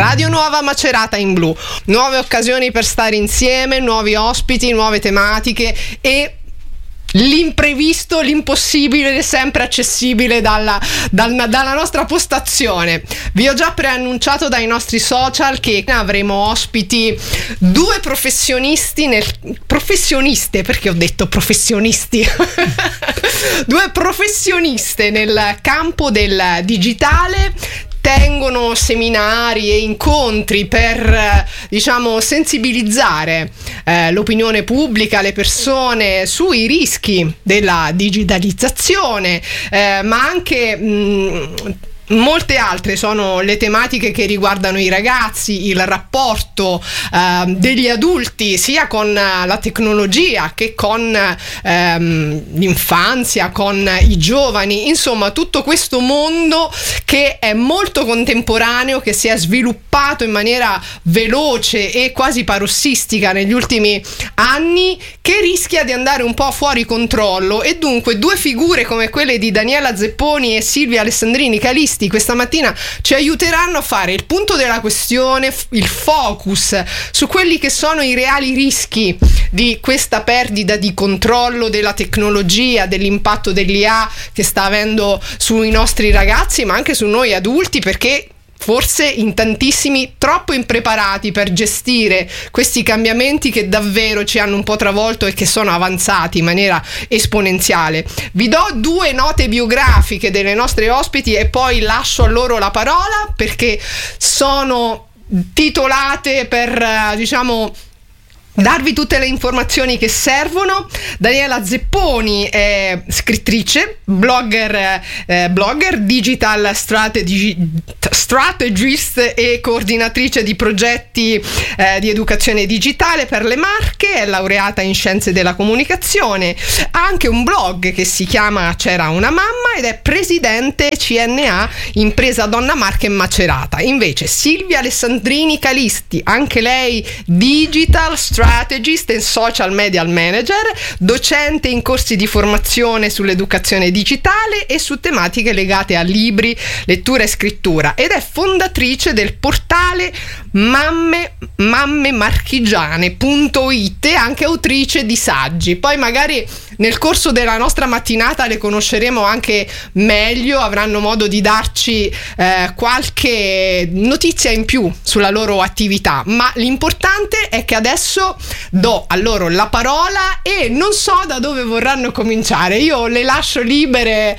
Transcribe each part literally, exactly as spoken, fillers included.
Radio Nuova Macerata in blu, nuove occasioni per stare insieme, nuovi ospiti, nuove tematiche e l'imprevisto, l'impossibile sempre accessibile dalla, dal, dalla nostra postazione. Vi ho già preannunciato dai nostri social che avremo ospiti due professionisti nel, professioniste perché ho detto professionisti due professioniste nel campo del digitale. Tengono seminari e incontri per, diciamo, sensibilizzare eh, l'opinione pubblica, le persone sui rischi della digitalizzazione, eh, ma anche mh, molte altre sono le tematiche che riguardano i ragazzi, il rapporto eh, degli adulti sia con la tecnologia che con ehm, l'infanzia, con i giovani, insomma tutto questo mondo che è molto contemporaneo, che si è sviluppato in maniera veloce e quasi parossistica negli ultimi anni, che rischia di andare un po' fuori controllo, e dunque due figure come quelle di Daniela Zepponi e Silvia Alessandrini Calisti questa mattina ci aiuteranno a fare il punto della questione, il focus su quelli che sono i reali rischi di questa perdita di controllo della tecnologia, dell'impatto dell'I A che sta avendo sui nostri ragazzi, ma anche su noi adulti, perché forse in tantissimi troppo impreparati per gestire questi cambiamenti che davvero ci hanno un po' travolto e che sono avanzati in maniera esponenziale. Vi do due note biografiche delle nostre ospiti e poi lascio a loro la parola, perché sono titolate per, diciamo, darvi tutte le informazioni che servono. Daniela Zepponi è scrittrice, blogger, eh, blogger digital strategy, strategist e coordinatrice di progetti eh, di educazione digitale per le Marche, è laureata in scienze della comunicazione, ha anche un blog che si chiama C'era una mamma ed è presidente C N A Impresa Donna Marche Macerata. Invece Silvia Alessandrini Calisti, anche lei digital strategist strategist e social media manager, docente in corsi di formazione sull'educazione digitale e su tematiche legate a libri, lettura e scrittura, ed è fondatrice del portale mamme mamme marchigiane punto it e anche autrice di saggi. Poi magari nel corso della nostra mattinata le conosceremo anche meglio, avranno modo di darci eh, qualche notizia in più sulla loro attività, ma l'importante è che adesso do a loro la parola e non so da dove vorranno cominciare. Io le lascio libere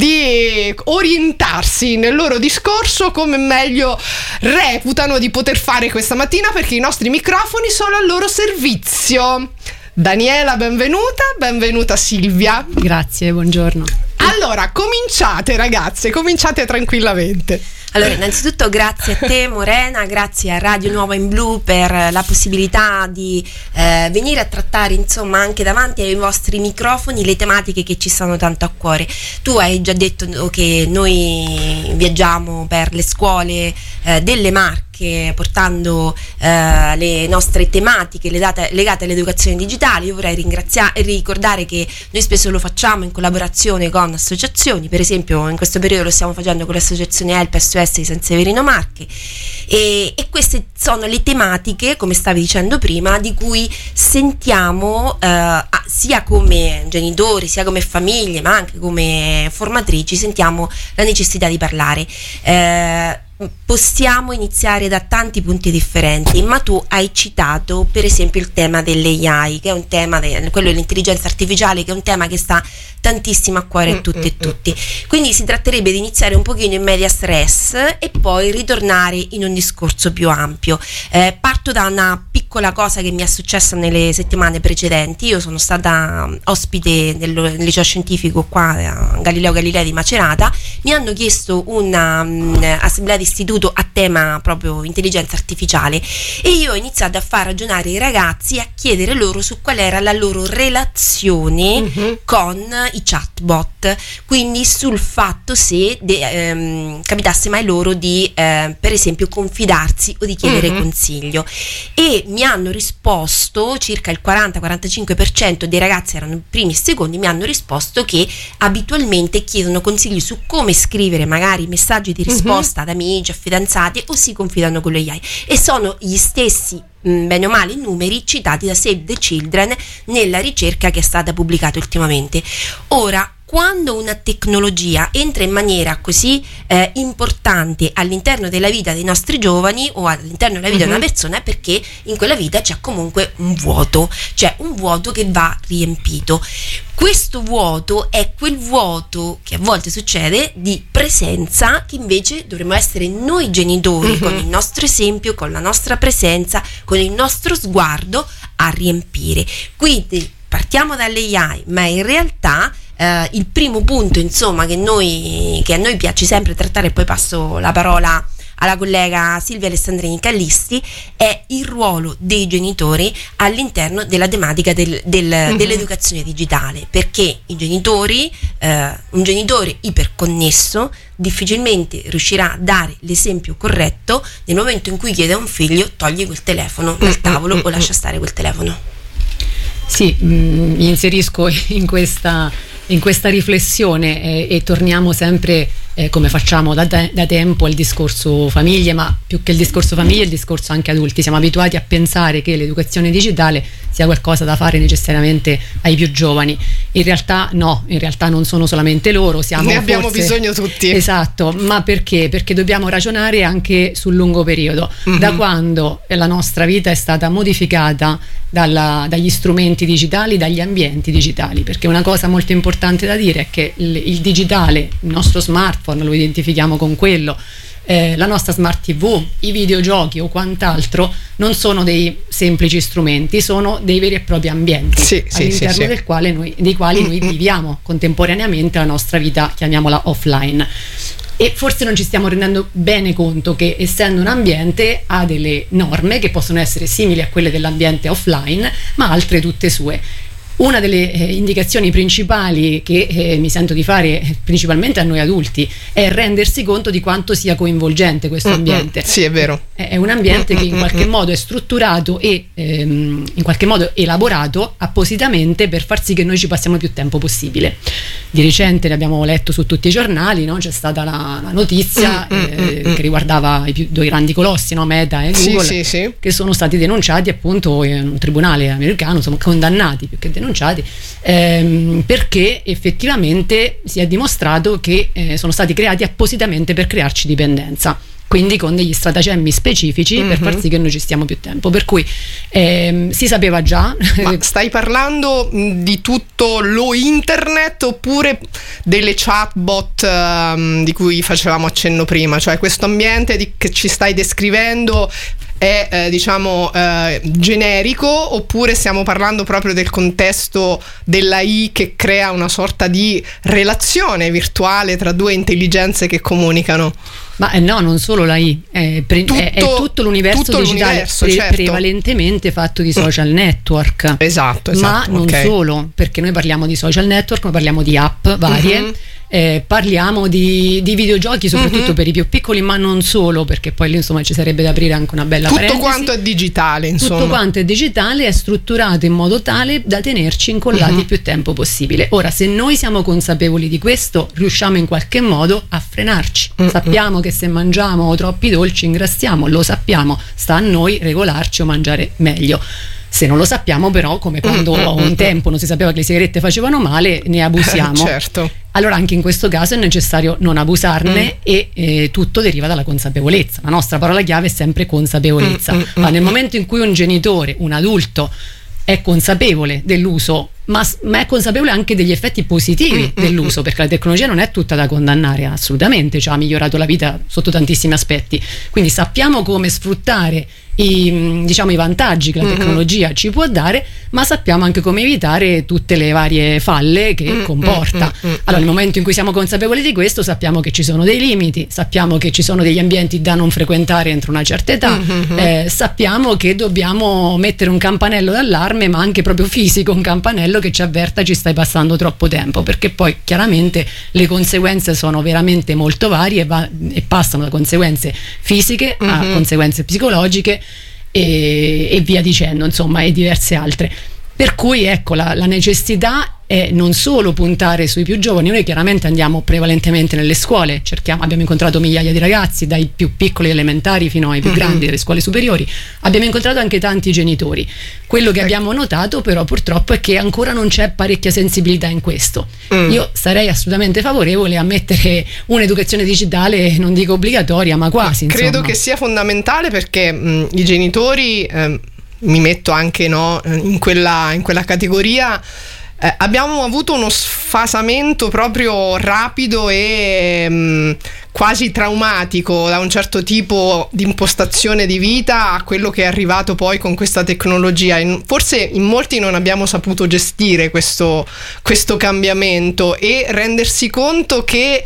di orientarsi nel loro discorso come meglio reputano di poter fare questa mattina, perché i nostri microfoni sono al loro servizio. Daniela, benvenuta, benvenuta Silvia. Grazie, buongiorno. Allora, cominciate ragazze, cominciate tranquillamente. Allora, innanzitutto grazie a te Morena, grazie a Radio Nuova in Blu per la possibilità di eh, venire a trattare, insomma, anche davanti ai vostri microfoni le tematiche che ci stanno tanto a cuore. Tu hai già detto che noi viaggiamo per le scuole eh, delle Marche portando eh, le nostre tematiche legate, legate all'educazione digitale. Io vorrei ringraziare e ricordare che noi spesso lo facciamo in collaborazione con associazioni, per esempio in questo periodo lo stiamo facendo con l'associazione Help S O S di San Severino Marche, e, e queste sono le tematiche, come stavi dicendo prima, di cui sentiamo eh, sia come genitori, sia come famiglie, ma anche come formatrici, sentiamo la necessità di parlare. Eh, possiamo iniziare da tanti punti differenti, ma tu hai citato per esempio il tema dell'A I, che è un tema, de, quello dell'intelligenza artificiale, che è un tema che sta tantissimo a cuore a tutte e tutti. Quindi si tratterebbe di iniziare un pochino in medias res e poi ritornare in un discorso più ampio. Eh, parto da una piccola cosa che mi è successa nelle settimane precedenti. Io sono stata ospite nel, nel liceo scientifico qua a Galileo Galilei di Macerata. Mi hanno chiesto una um, assemblea di istituto a tema proprio intelligenza artificiale e io ho iniziato a far ragionare i ragazzi, a chiedere loro su qual era la loro relazione uh-huh. con i chatbot, quindi sul fatto se de, ehm, capitasse mai loro di eh, per esempio confidarsi o di chiedere uh-huh. consiglio, e mi hanno risposto, circa il quaranta quarantacinque per cento dei ragazzi, erano i primi e secondi, mi hanno risposto che abitualmente chiedono consigli su come come scrivere magari messaggi di risposta uh-huh. ad amici, a fidanzati, o si confidano con l'A I, e sono gli stessi mh, bene o male numeri citati da Save the Children nella ricerca che è stata pubblicata ultimamente. Ora, quando una tecnologia entra in maniera così eh, importante all'interno della vita dei nostri giovani o all'interno della vita uh-huh. di una persona, è perché in quella vita c'è comunque un vuoto, c'è un vuoto che va riempito. Questo vuoto è quel vuoto che a volte succede di presenza, che invece dovremmo essere noi genitori, uh-huh. con il nostro esempio, con la nostra presenza, con il nostro sguardo a riempire. Quindi partiamo dalle A I, ma in realtà Uh, il primo punto, insomma, che noi che a noi piace sempre trattare, e poi passo la parola alla collega Silvia Alessandrini Callisti, è il ruolo dei genitori all'interno della tematica del, del, mm-hmm. dell'educazione digitale, perché i genitori uh, un genitore iperconnesso difficilmente riuscirà a dare l'esempio corretto nel momento in cui chiede a un figlio: togli quel telefono dal tavolo o lascia stare quel telefono. Sì, mh, mi inserisco in questa in questa riflessione eh, e torniamo sempre eh, come facciamo da, te- da tempo al discorso famiglie, ma più che il discorso famiglie, il discorso anche adulti. Siamo abituati a pensare che l'educazione digitale sia qualcosa da fare necessariamente ai più giovani. In realtà no, in realtà non sono solamente loro, siamo ne abbiamo forse, bisogno tutti. Esatto, ma perché? Perché dobbiamo ragionare anche sul lungo periodo, mm-hmm. da quando la nostra vita è stata modificata dalla, dagli strumenti digitali, dagli ambienti digitali, perché una cosa molto importante da dire è che il, il digitale, il nostro smartphone lo identifichiamo con quello, eh, la nostra smart tivù, i videogiochi o quant'altro non sono dei semplici strumenti, sono dei veri e propri ambienti sì, all'interno sì, sì, del sì. quale noi, dei quali noi viviamo contemporaneamente la nostra vita, chiamiamola offline. E forse non ci stiamo rendendo bene conto che, essendo un ambiente, ha delle norme che possono essere simili a quelle dell'ambiente offline, ma altre tutte sue. Una delle eh, indicazioni principali che eh, mi sento di fare eh, principalmente a noi adulti è rendersi conto di quanto sia coinvolgente questo mm-hmm. ambiente. Sì, è vero. È, è un ambiente mm-hmm. che in qualche modo è strutturato e ehm, in qualche modo elaborato appositamente per far sì che noi ci passiamo più tempo possibile. Di recente ne abbiamo letto su tutti i giornali, no? C'è stata la, la notizia eh, che riguardava i più, due grandi colossi, no? Meta e Google, sì, sì, sì. che sono stati denunciati appunto in un tribunale americano, sono condannati più che denunciati, ehm, perché effettivamente si è dimostrato che eh, sono stati creati appositamente per crearci dipendenza, quindi con degli stratagemmi specifici mm-hmm. per far sì che noi ci stiamo più tempo, per cui ehm, si sapeva già. Ma stai parlando di tutto lo internet oppure delle chatbot um, di cui facevamo accenno prima, cioè questo ambiente di, che ci stai descrivendo è eh, diciamo eh, generico, oppure stiamo parlando proprio del contesto dell'A I che crea una sorta di relazione virtuale tra due intelligenze che comunicano? Ma eh, no, non solo l'A I, è, pre- tutto, è, è tutto l'universo tutto digitale l'universo, pre- certo. prevalentemente fatto di social network. Esatto, esatto. Ma non okay. solo, perché noi parliamo di social network, ma parliamo di app varie. Mm-hmm. Eh, parliamo di, di videogiochi soprattutto mm-hmm. per i più piccoli, ma non solo, perché poi lì insomma ci sarebbe da aprire anche una bella tutto parentesi. Quanto è digitale, insomma. Tutto quanto è digitale, è strutturato in modo tale da tenerci incollati mm-hmm. il più tempo possibile. Ora, se noi siamo consapevoli di questo, riusciamo in qualche modo a frenarci. Mm-hmm. Sappiamo che se mangiamo troppi dolci ingrassiamo, lo sappiamo, sta a noi regolarci o mangiare meglio. Se non lo sappiamo, però, come quando mm-hmm. un tempo non si sapeva che le sigarette facevano male, ne abusiamo. Certo. Allora anche in questo caso è necessario non abusarne mm. e eh, tutto deriva dalla consapevolezza. La nostra parola chiave è sempre consapevolezza. Mm, mm, ma nel momento in cui un genitore, un adulto, è consapevole dell'uso, ma, ma è consapevole anche degli effetti positivi mm, dell'uso, mm, perché la tecnologia non è tutta da condannare, assolutamente, ci ha migliorato la vita sotto tantissimi aspetti, quindi sappiamo come sfruttare i, diciamo, i vantaggi che la tecnologia mm-hmm. ci può dare, ma sappiamo anche come evitare tutte le varie falle che mm-hmm. comporta. Mm-hmm. Allora, nel momento in cui siamo consapevoli di questo, sappiamo che ci sono dei limiti, sappiamo che ci sono degli ambienti da non frequentare entro una certa età, mm-hmm. eh, sappiamo che dobbiamo mettere un campanello d'allarme, ma anche proprio fisico, un campanello che ci avverta ci stai passando troppo tempo, perché poi chiaramente le conseguenze sono veramente molto varie e, va, e passano da conseguenze fisiche mm-hmm. a conseguenze psicologiche e, e via dicendo, insomma, e diverse altre. Per cui ecco, la, la necessità è non solo puntare sui più giovani. Noi chiaramente andiamo prevalentemente nelle scuole, cerchiamo, abbiamo incontrato migliaia di ragazzi, dai più piccoli elementari fino ai più mm-hmm. grandi delle scuole superiori, abbiamo incontrato anche tanti genitori. Quello che abbiamo notato però purtroppo è che ancora non c'è parecchia sensibilità in questo. mm. Io sarei assolutamente favorevole a mettere un'educazione digitale, non dico obbligatoria, ma quasi, credo insomma. che sia fondamentale, perché mh, i genitori, eh, mi metto anche no, in, quella, in quella categoria, eh, abbiamo avuto uno sfasamento proprio rapido e mh, quasi traumatico da un certo tipo di impostazione di vita a quello che è arrivato poi con questa tecnologia. In, forse in molti non abbiamo saputo gestire questo, questo cambiamento e rendersi conto che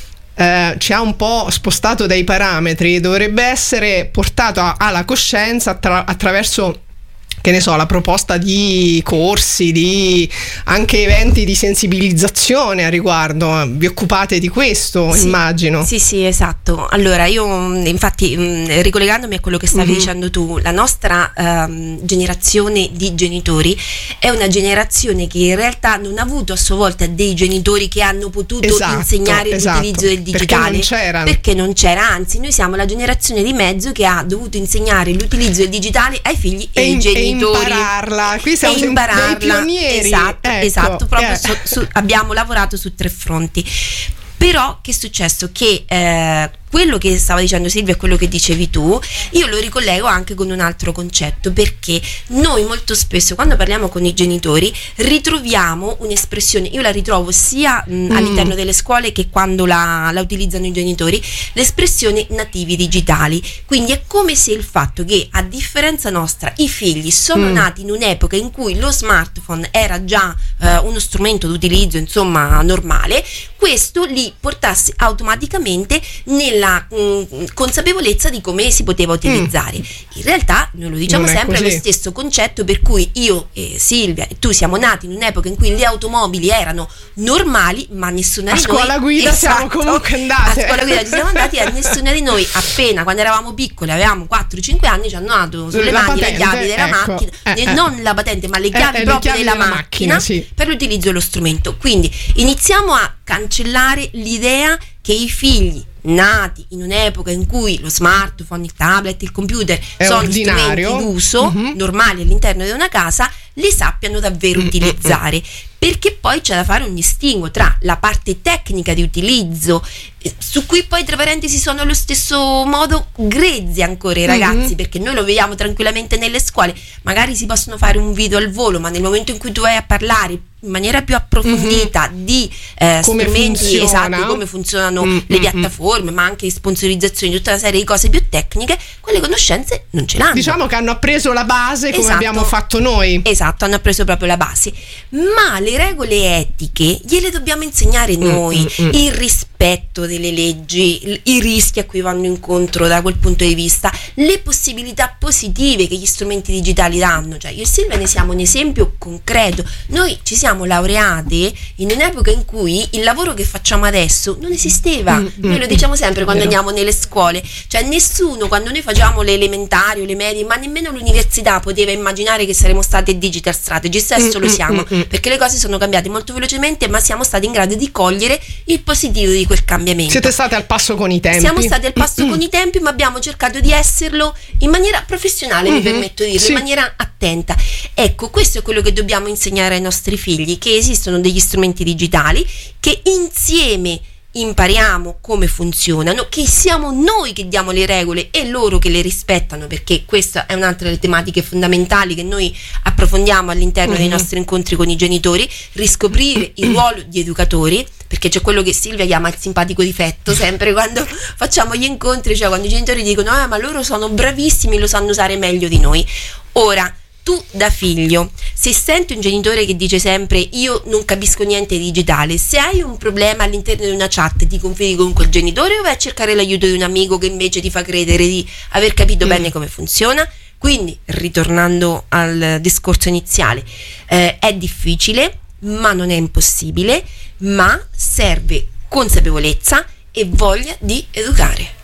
Eh, ci ha un po' spostato dai parametri. Dovrebbe essere portato a, alla coscienza attra- attraverso, che ne so, la proposta di corsi, di anche eventi di sensibilizzazione a riguardo. Vi occupate di questo, sì, immagino. Sì, sì, esatto. Allora, io infatti, ricollegandomi a quello che stavi mm-hmm. dicendo tu, la nostra um, generazione di genitori è una generazione che in realtà non ha avuto a sua volta dei genitori che hanno potuto esatto, insegnare esatto, l'utilizzo del digitale, perché non c'erano. Perché non c'era, anzi noi siamo la generazione di mezzo che ha dovuto insegnare l'utilizzo del digitale ai figli e, e ai genitori. Impararla, qui siamo e impararla, dei pionieri. Esatto, ecco, esatto, proprio eh. su, su, abbiamo lavorato su tre fronti. Però che è successo? Che eh, quello che stava dicendo Silvia e quello che dicevi tu, io lo ricollego anche con un altro concetto, perché noi molto spesso quando parliamo con i genitori ritroviamo un'espressione, io la ritrovo sia mh, mm. all'interno delle scuole che quando la, la utilizzano i genitori, l'espressione nativi digitali. Quindi è come se il fatto che a differenza nostra i figli sono mm. nati in un'epoca in cui lo smartphone era già eh, uno strumento d'utilizzo insomma normale, questo li portasse automaticamente nella la mh, consapevolezza di come si poteva utilizzare. Mm. In realtà noi lo diciamo non sempre, è lo stesso concetto per cui io e Silvia e tu siamo nati in un'epoca in cui le automobili erano normali, ma nessuna a di noi, scuola guida esatto, siamo comunque andate a scuola guida ci siamo andati e nessuna di noi appena quando eravamo piccoli, avevamo quattro cinque anni, ci hanno dato sulle la mani patente, le chiavi della ecco. macchina, eh, eh, eh. non la patente ma le chiavi eh, proprio le chiavi della, della macchina, macchina sì. per l'utilizzo dello strumento. Quindi iniziamo a cancellare l'idea che i figli nati in un'epoca in cui lo smartphone, il tablet, il computer è sono ordinario. strumenti d'uso mm-hmm. normali all'interno di una casa, li sappiano davvero mm-hmm. utilizzare, perché poi c'è da fare un distinguo tra la parte tecnica di utilizzo, eh, su cui poi tra parentesi sono allo stesso modo grezzi ancora i ragazzi, mm-hmm. perché noi lo vediamo tranquillamente nelle scuole, magari si possono fare un video al volo, ma nel momento in cui tu vai a parlare in maniera più approfondita mm-hmm. di eh, come strumenti funziona. esatti, come funzionano mm-hmm. le piattaforme, ma anche sponsorizzazioni, tutta una serie di cose più tecniche, quelle conoscenze non ce l'hanno. Diciamo che hanno appreso la base come esatto. abbiamo fatto noi. Esatto, hanno appreso proprio la base, ma le regole etiche gliele dobbiamo insegnare noi, mm-hmm. il rispetto delle leggi, i rischi a cui vanno incontro da quel punto di vista, le possibilità positive che gli strumenti digitali danno. Cioè io e Silvia ne siamo un esempio concreto. Noi ci siamo laureate in un'epoca in cui il lavoro che facciamo adesso non esisteva. Mm, noi lo diciamo sempre quando vero. andiamo nelle scuole, cioè nessuno, quando noi facciamo le elementari o le medie, ma nemmeno l'università poteva immaginare che saremmo state digital strategist. Adesso mm, lo siamo, mm, mm. perché le cose sono cambiate molto velocemente, ma siamo stati in grado di cogliere il positivo di quel cambiamento. Siete state al passo con i tempi. Siamo stati al passo con i tempi, ma abbiamo cercato di esserlo in maniera professionale, mm-hmm. mi permetto di dirlo, sì. in maniera attenta. Ecco, questo è quello che dobbiamo insegnare ai nostri figli, che esistono degli strumenti digitali che insieme impariamo come funzionano, che siamo noi che diamo le regole e loro che le rispettano, perché questa è un'altra delle tematiche fondamentali che noi approfondiamo all'interno mm-hmm. dei nostri incontri con i genitori, riscoprire il ruolo di educatori, perché c'è quello che Silvia chiama il simpatico difetto sempre quando facciamo gli incontri, cioè quando i genitori dicono ah ma loro sono bravissimi, lo sanno usare meglio di noi. Ora tu da figlio, se senti un genitore che dice sempre io non capisco niente di digitale, se hai un problema all'interno di una chat ti confidi con quel genitore o vai a cercare l'aiuto di un amico che invece ti fa credere di aver capito mm. bene come funziona? Quindi, ritornando al discorso iniziale, eh, è difficile, ma non è impossibile, ma serve consapevolezza e voglia di educare.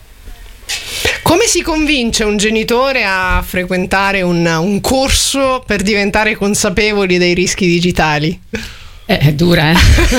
Come si convince un genitore a frequentare un, un corso per diventare consapevoli dei rischi digitali? Eh, è dura, eh?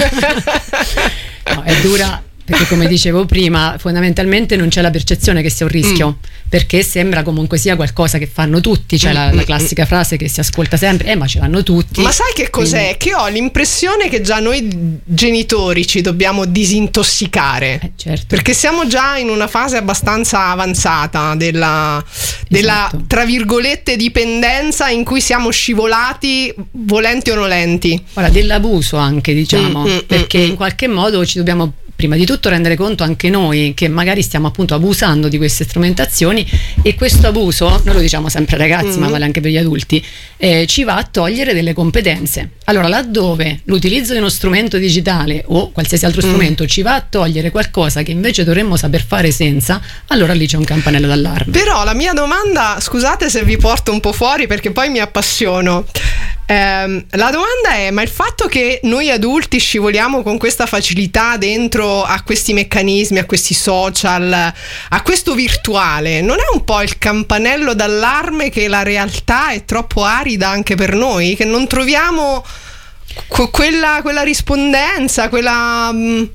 No, è dura perché, come dicevo prima, fondamentalmente non c'è la percezione che sia un rischio, mm. perché sembra comunque sia qualcosa che fanno tutti, c'è cioè mm, la, la classica frase che si ascolta sempre, eh ma ce l'hanno tutti. Ma sai che cos'è? Quindi... che ho l'impressione che già noi genitori ci dobbiamo disintossicare, eh, certo. perché siamo già in una fase abbastanza avanzata della, della esatto. tra virgolette dipendenza in cui siamo scivolati volenti o nolenti. Ora, dell'abuso anche, diciamo, mm, mm, perché mm, in qualche modo ci dobbiamo prima di tutto rendere conto anche noi che magari stiamo appunto abusando di queste strumentazioni, e questo abuso, noi lo diciamo sempre ai ragazzi, mm. ma vale anche per gli adulti, eh, ci va a togliere delle competenze. Allora, laddove l'utilizzo di uno strumento digitale o qualsiasi altro mm. strumento ci va a togliere qualcosa che invece dovremmo saper fare senza, allora lì c'è un campanello d'allarme. Però la mia domanda, scusate se vi porto un po' fuori perché poi mi appassiono, ehm, la domanda è: ma il fatto che noi adulti scivoliamo con questa facilità dentro a questi meccanismi, a questi social, a questo virtuale, non è un po' il campanello d'allarme che la realtà è troppo arida anche per noi, che non troviamo que- quella, quella rispondenza, quella mh,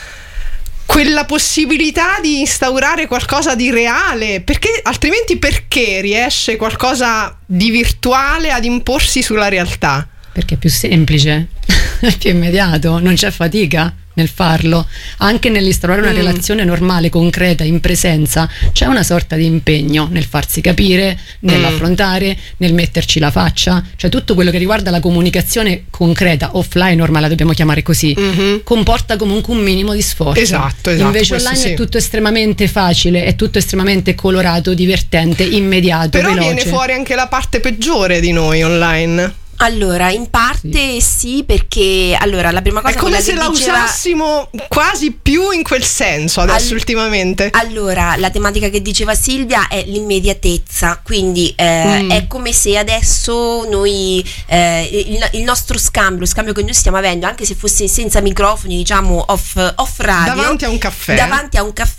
quella possibilità di instaurare qualcosa di reale? Perché altrimenti perché riesce qualcosa di virtuale ad imporsi sulla realtà? Perché è più semplice, è più immediato, non c'è fatica nel farlo, anche nell'instaurare una mm. relazione normale, concreta, in presenza c'è una sorta di impegno nel farsi capire, nell'affrontare, mm. nel metterci la faccia, cioè tutto quello che riguarda la comunicazione concreta, offline ormai la dobbiamo chiamare così, mm-hmm. comporta comunque un minimo di sforzo. Esatto, esatto. Invece online sì. è tutto estremamente facile, è tutto estremamente colorato, divertente, immediato, però veloce. Viene fuori anche la parte peggiore di noi online. Allora, in parte sì, sì, perché allora la prima cosa è come se la diceva... usassimo quasi più in quel senso adesso All... ultimamente. Allora, la tematica che diceva Silvia è l'immediatezza, quindi eh, mm. è come se adesso noi eh, il, il nostro scambio, lo scambio che noi stiamo avendo, anche se fosse senza microfoni, diciamo off, off radio, davanti a un caffè, davanti a un caffè